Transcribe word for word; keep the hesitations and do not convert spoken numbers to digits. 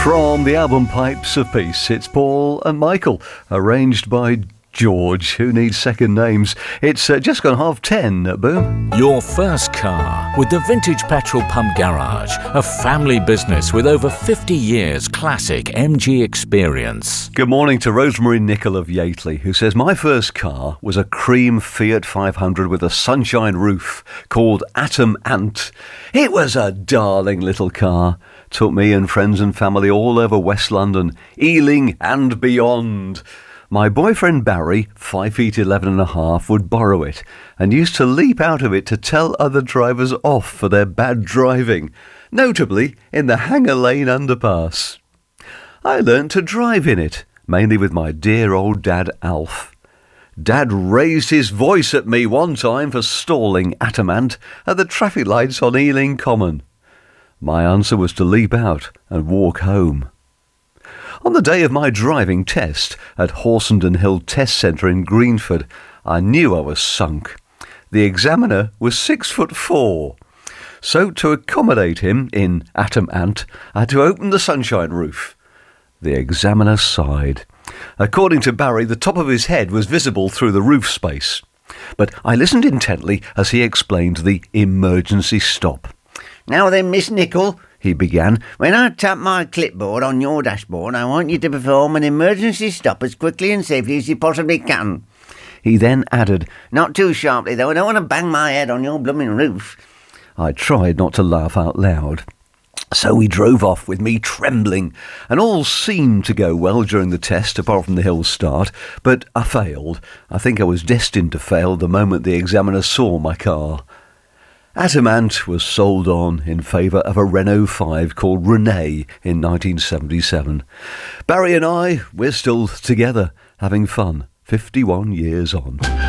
From the album Pipes of Peace, it's Paul and Michael, arranged by George, who needs second names. It's uh, just gone half ten at Boom. Your first car with the Vintage Petrol Pump Garage, a family business with over fifty years classic M G experience. Good morning to Rosemary Nicol of Yateley, who says, my first car was a cream Fiat five hundred with a sunshine roof called Atom Ant. It was a darling little car. Took me and friends and family all over West London, Ealing and beyond. My boyfriend Barry, five feet eleven and a half, would borrow it and used to leap out of it to tell other drivers off for their bad driving, notably in the Hanger Lane underpass. I learnt to drive in it, mainly with my dear old dad Alf. Dad raised his voice at me one time for stalling Atomant at the traffic lights on Ealing Common. My answer was to leap out and walk home. On the day of my driving test at Horsenden Hill Test Centre in Greenford, I knew I was sunk. The examiner was six foot four. So to accommodate him in Atom Ant, I had to open the sunshine roof. The examiner sighed. According to Barry, the top of his head was visible through the roof space. But I listened intently as he explained the emergency stop. Now then, Miss Nicol, he began, when I tap my clipboard on your dashboard, I want you to perform an emergency stop as quickly and safely as you possibly can. He then added, not too sharply though, I don't want to bang my head on your blooming roof. I tried not to laugh out loud. So he drove off with me trembling, and all seemed to go well during the test, apart from the hill start, but I failed. I think I was destined to fail the moment the examiner saw my car. Atom Ant was sold on in favour of a Renault five called Renee in nineteen seventy-seven. Barry and I, we're still together, having fun, fifty-one years on.